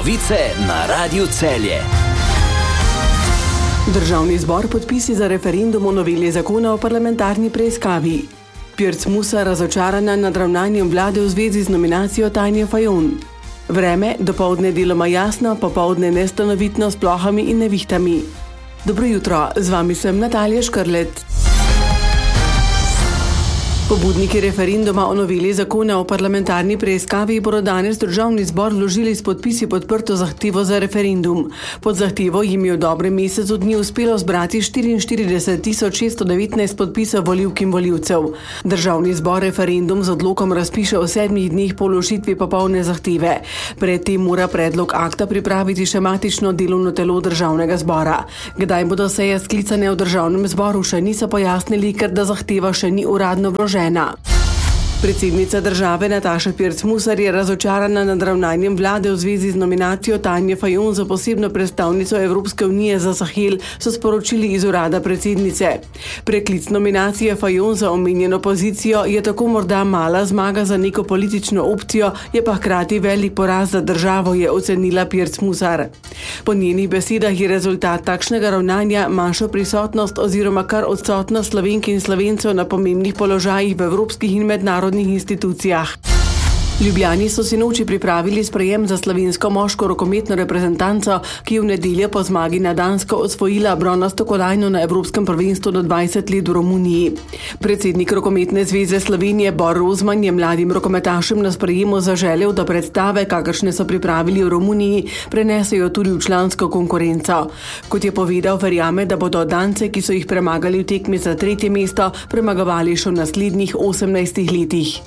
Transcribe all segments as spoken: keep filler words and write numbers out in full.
Novice na Radiu Celje. Državni zbor podpisi za referendum o noveli zakona o parlamentarni preiskavi. Pirc Musar razočarana nad ravnanjem vlade v zvezi z nominacijo Tanje Fajon. Vreme, dopoldne deloma jasno, popoldne nestanovitno s plohami in nevihtami. Dobro jutro, z vami sem Natalija Škrlet. Pobudniki referenduma o noveli zakona o parlamentarni preiskavi bodo danes državni zbor vložili s podpisi podprto zahtevo za referendum. Pod zahtevo jim je v dobrem mesecu dni uspelo zbrati štiriinštirideset tisoč šeststo devetnajst podpisov volivk in volivcev. Državni zbor referendum z odlokom razpiše v sedmih dneh po vložitvi popolne zahteve. Predtem mora predlog akta pripraviti še matično delovno telo državnega zbora. Kdaj bodo seje sklicane v državnem zboru, še niso pojasnili, ker da zahteva še ni uradno vložena. Predsednica države Nataša Pirc Musar je razočarana nad ravnanjem vlade v zvezi z nominacijo Tanje Fajon za posebno predstavnico Evropske unije za Sahel, so sporočili iz urada predsednice. Preklic nominacije Fajon za omenjeno pozicijo je tako morda mala zmaga za neko politično opcijo, je pa hkrati velik poraz za državo, je ocenila Pirc Musar. Po njenih besedah je rezultat takšnega ravnanja manjšo prisotnost oziroma kar odsotnost Slovenk in Slovencev na pomembnih položajih v evropskih in mednarodnih institucijah. Ljubljani so sinoči pripravili sprejem za slovensko moško rokometno reprezentanco, ki je v nedeljo po zmagi na Dansko osvojila bronasto kolajno na Evropskem prvenstvu do dvajset let v Romuniji. Predsednik Rokometne zveze Slovenije Bor Rozman je mladim rokometašem na sprejemu zaželel, da predstave, kakršne so pripravili v Romuniji, prenesejo tudi v člansko konkurenco. Kot je povedal, verjame, da bodo Dance, ki so jih premagali v tekmi za tretje mesto, premagovali še v naslednjih osemnajstih letih.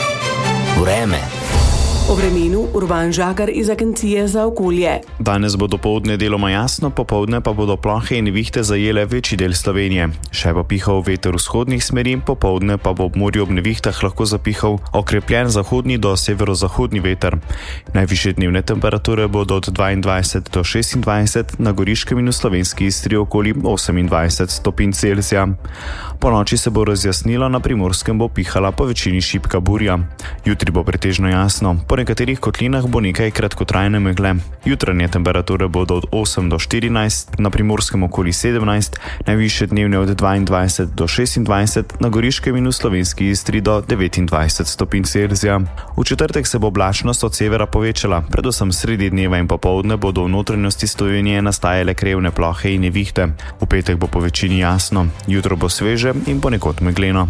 Vreme. O vremenu Urban Žagar iz Agencije za okolje. Danes bo dopoldne deloma jasno, popoldne pa bodo plohe in nevihte zajele večji del Slovenije. Še bo pihal veter vzhodnih smeri, popoldne pa bo ob morju ob nevihtah lahko zapihal okrepljen zahodni do severozahodni veter. Najvišje dnevne temperature bodo od dvaindvajset do šestindvajset, na Goriškem in v slovenski Istri okoli osemindvajset stopinj Celzija. Po noči se bo razjasnilo, na Primorskem bo pihala po večini šibka burja. Jutri bo pretežno jasno. Po nekaterih kotlinah bo nekaj kratkotrajne megle. Jutranje temperature bodo od osem do štirinajst, na Primorskem okoli sedemnajst, najvišje dnevne od dvaindvajset do šestindvajset, na Goriškem in v slovenski Istri do devetindvajset stopinj Celzija. V četrtek se bo oblačnost od severa povečala, predvsem sredi dneva in popoldne bodo v notranjosti Slovenije nastajale krevne plohe in nevihte. V petek bo po večini jasno, jutro bo sveže in ponekod megleno.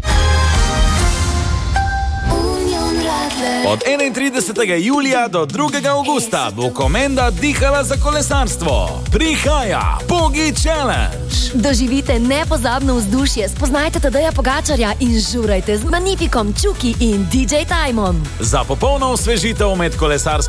Od enaintridesetega julija do drugega avgusta bo Komenda dihala za kolesarstvo. Prihaja Pogi Challenge! Doživite nepozabno vzdušje, spoznajte Tadeja Pogačarja in žurajte z Magnifikom, Čuki in D J Timom. Za popolno osvežitev med kolesarskimi